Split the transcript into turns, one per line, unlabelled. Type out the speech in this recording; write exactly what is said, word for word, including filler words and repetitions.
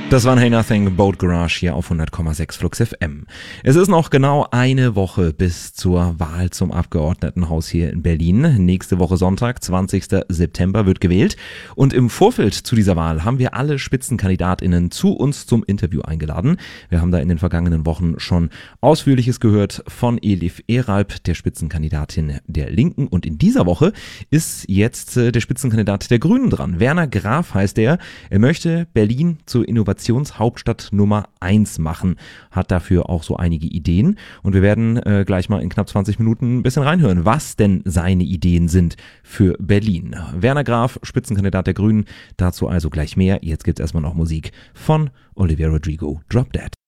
Das war ein Hey Nothing Boat Garage hier auf hundert Komma sechs Flux F M. Es ist noch genau eine Woche bis zur Wahl zum Abgeordnetenhaus hier in Berlin. Nächste Woche Sonntag, zwanzigster September, wird gewählt. Und im Vorfeld zu dieser Wahl haben wir alle SpitzenkandidatInnen zu uns zum Interview eingeladen. Wir haben da in den vergangenen Wochen schon Ausführliches gehört von Elif Eralp, der Spitzenkandidatin der Linken. Und in dieser Woche ist jetzt äh, der Spitzenkandidat der Grünen dran. Werner Graf heißt er. Er möchte Berlin zur Innovationshauptstadt Nummer eins machen, hat dafür auch so einige Ideen und wir werden äh, gleich mal in knapp zwanzig Minuten ein bisschen reinhören, was denn seine Ideen sind für Berlin. Werner Graf, Spitzenkandidat der Grünen, dazu also gleich mehr. Jetzt gibt's erstmal noch Musik von Olivia Rodrigo, Drop Dead.